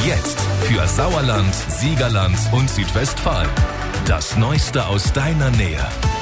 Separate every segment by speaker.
Speaker 1: Jetzt für Sauerland, Siegerland und Südwestfalen. Das Neueste aus deiner Nähe.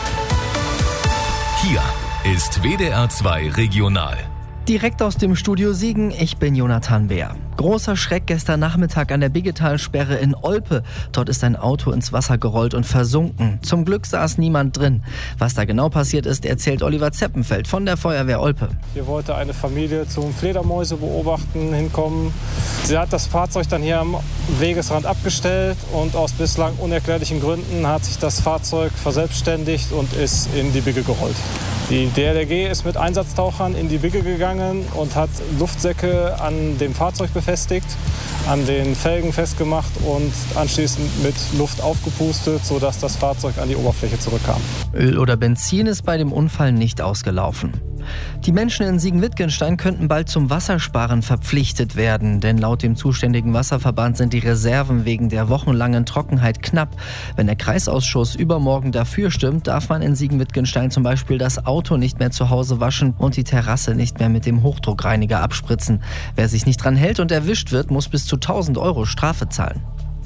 Speaker 1: Hier ist WDR 2 Regional.
Speaker 2: Direkt aus dem Studio Siegen, ich bin Jonathan Beer. Großer Schreck gestern Nachmittag an der Biggetalsperre in Olpe. Dort ist ein Auto ins Wasser gerollt und versunken. Zum Glück saß niemand drin. Was da genau passiert ist, erzählt Oliver Zeppenfeld von der Feuerwehr Olpe.
Speaker 3: Hier wollte eine Familie zum Fledermäuse beobachten hinkommen. Sie hat das Fahrzeug dann hier am Wegesrand abgestellt und aus bislang unerklärlichen Gründen hat sich das Fahrzeug verselbstständigt und ist in die Bigge gerollt. Die DLRG ist mit Einsatztauchern in die Bigge gegangen und hat Luftsäcke an dem Fahrzeug befestigt, an den Felgen festgemacht und anschließend mit Luft aufgepustet, sodass das Fahrzeug an die Oberfläche zurückkam.
Speaker 2: Öl oder Benzin ist bei dem Unfall nicht ausgelaufen. Die Menschen in Siegen-Wittgenstein könnten bald zum Wassersparen verpflichtet werden, denn laut dem zuständigen Wasserverband sind die Reserven wegen der wochenlangen Trockenheit knapp. Wenn der Kreisausschuss übermorgen dafür stimmt, darf man in Siegen-Wittgenstein zum Beispiel das Auto nicht mehr zu Hause waschen und die Terrasse nicht mehr mit dem Hochdruckreiniger abspritzen. Wer sich nicht dran hält und erwischt wird, muss bis zu 1.000 € Strafe zahlen.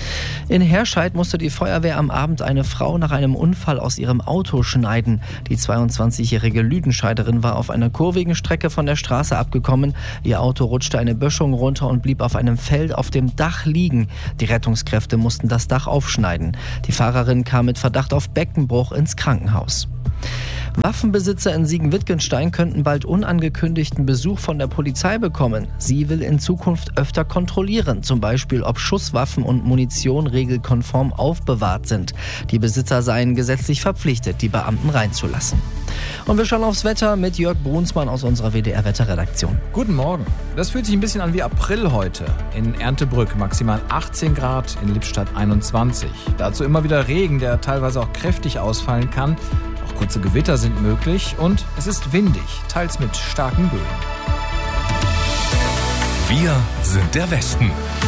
Speaker 2: In Herscheid musste die Feuerwehr am Abend eine Frau nach einem Unfall aus ihrem Auto schneiden. Die 22-jährige Lüdenscheiderin war auf einer kurvigen Strecke von der Straße abgekommen. Ihr Auto rutschte eine Böschung runter und blieb auf einem Feld auf dem Dach liegen. Die Rettungskräfte mussten das Dach aufschneiden. Die Fahrerin kam mit Verdacht auf Beckenbruch ins Krankenhaus. Waffenbesitzer in Siegen-Wittgenstein könnten bald unangekündigten Besuch von der Polizei bekommen. Sie will in Zukunft öfter kontrollieren, zum Beispiel ob Schusswaffen und Munition regelkonform aufbewahrt sind. Die Besitzer seien gesetzlich verpflichtet, die Beamten reinzulassen. Und wir schauen aufs Wetter mit Jörg Brunsmann aus unserer WDR-Wetterredaktion.
Speaker 4: Guten Morgen. Das fühlt sich ein bisschen an wie April heute. In Erntebrück maximal 18 Grad, in Lippstadt 21. Dazu immer wieder Regen, der teilweise auch kräftig ausfallen kann. Auch kurze Gewitter sind möglich und es ist windig, teils mit starken Böen.
Speaker 1: Wir sind der Westen.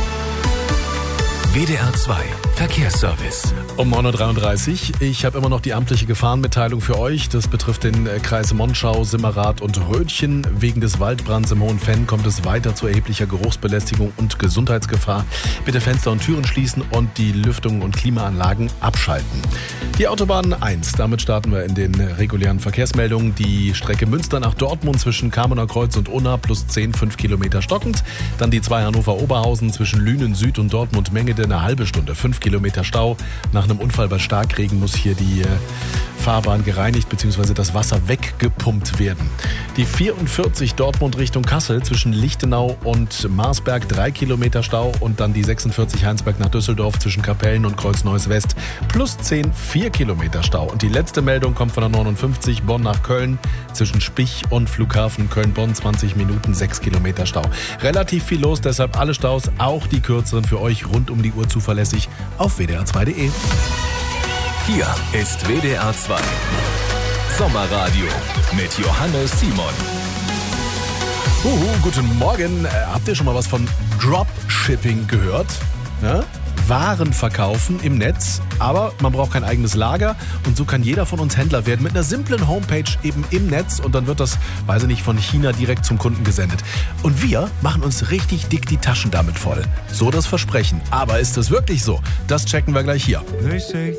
Speaker 1: WDR 2 Verkehrsservice.
Speaker 5: Um 9.33 Uhr. Ich habe immer noch die amtliche Gefahrenmitteilung für euch. Das betrifft den Kreis Monschau, Simmerath und Rötchen. Wegen des Waldbrands im Hohen Fenn kommt es weiter zu erheblicher Geruchsbelästigung und Gesundheitsgefahr. Bitte Fenster und Türen schließen und die Lüftungen und Klimaanlagen abschalten. Die Autobahn 1, damit starten wir in den regulären Verkehrsmeldungen. Die Strecke Münster nach Dortmund zwischen Kamener Kreuz und Unna plus 10, 5 Kilometer stockend. Dann die 2 Hannover-Oberhausen zwischen Lünen Süd und Dortmund-Mengede eine halbe Stunde, 5 Kilometer Stau. Nach einem Unfall bei Starkregen muss hier die Fahrbahn gereinigt bzw. das Wasser weggepumpt werden. Die 44 Dortmund Richtung Kassel zwischen Lichtenau und Marsberg 3 Kilometer Stau und dann die 46 Heinsberg nach Düsseldorf zwischen Kapellen und Kreuz-Neues West plus 10, 4 Kilometer Stau. Und die letzte Meldung kommt von der 59 Bonn nach Köln zwischen Spich und Flughafen Köln-Bonn 20 Minuten 6 Kilometer Stau. Relativ viel los, deshalb alle Staus, auch die kürzeren für euch rund um die Uhr zuverlässig auf wdr2.de.
Speaker 1: Hier ist WDR 2 Sommerradio mit Johannes Simon.
Speaker 5: Guten Morgen. Habt ihr schon mal was von Dropshipping gehört? Ja? Waren verkaufen im Netz, aber man braucht kein eigenes Lager und so kann jeder von uns Händler werden mit einer simplen Homepage eben im Netz und dann wird das, weiß ich nicht, von China direkt zum Kunden gesendet. Und wir machen uns richtig dick die Taschen damit voll. So das Versprechen. Aber ist das wirklich so? Das checken wir gleich hier.